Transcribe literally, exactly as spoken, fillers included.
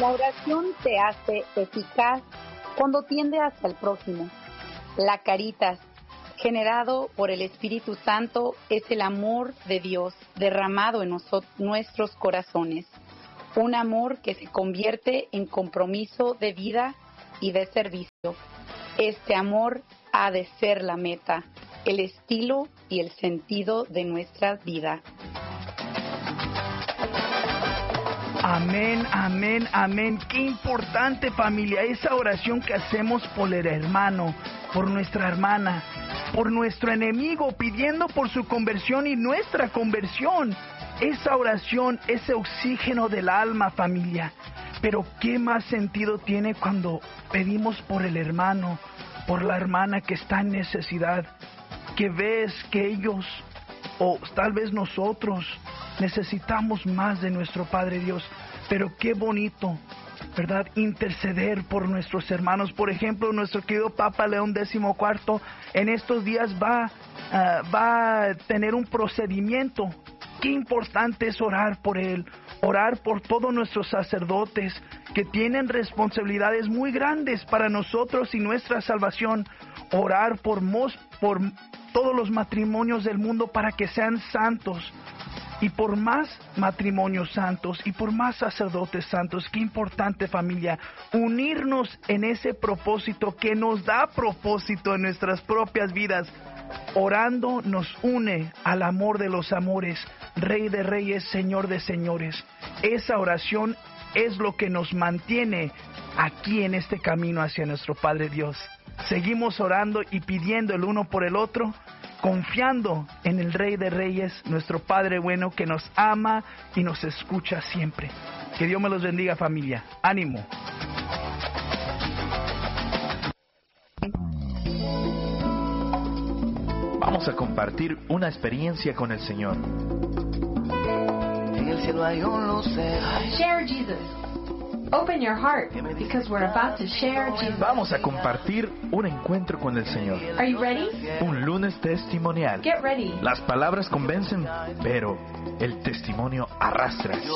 La oración se hace eficaz cuando tiende hacia el prójimo. La caritas, generado por el Espíritu Santo, es el amor de Dios derramado en nosotros, nuestros corazones. Un amor que se convierte en compromiso de vida y de servicio. Este amor ha de ser la meta, el estilo y el sentido de nuestra vida. Amén, amén, amén. Qué importante, familia, esa oración que hacemos por el hermano, por nuestra hermana, por nuestro enemigo, pidiendo por su conversión y nuestra conversión. Esa oración, ese oxígeno del alma, familia. Pero qué más sentido tiene cuando pedimos por el hermano, por la hermana que está en necesidad, que ves que ellos, o tal vez nosotros, necesitamos más de nuestro Padre Dios. Pero qué bonito, ¿verdad? Interceder por nuestros hermanos. Por ejemplo, nuestro querido Papa León catorce en estos días va, uh, va a tener un procedimiento. Qué importante es orar por él, orar por todos nuestros sacerdotes que tienen responsabilidades muy grandes para nosotros y nuestra salvación. Orar por, mos, por todos los matrimonios del mundo para que sean santos. Y por más matrimonios santos y por más sacerdotes santos, qué importante, familia, unirnos en ese propósito que nos da propósito en nuestras propias vidas. Orando nos une al amor de los amores, Rey de Reyes, Señor de Señores. Esa oración es lo que nos mantiene aquí en este camino hacia nuestro Padre Dios. Seguimos orando y pidiendo el uno por el otro, confiando en el Rey de Reyes, nuestro Padre bueno que nos ama y nos escucha siempre. Que Dios me los bendiga, familia. ¡Ánimo! Vamos a compartir una experiencia con el Señor. En el cielo hay un lucero. Share Jesus. Open your heart because we're about to share Jesus. Vamos a compartir un encuentro con el Señor. Are you ready? Un lunes testimonial. Get ready. Las palabras convencen, pero el testimonio arrastra.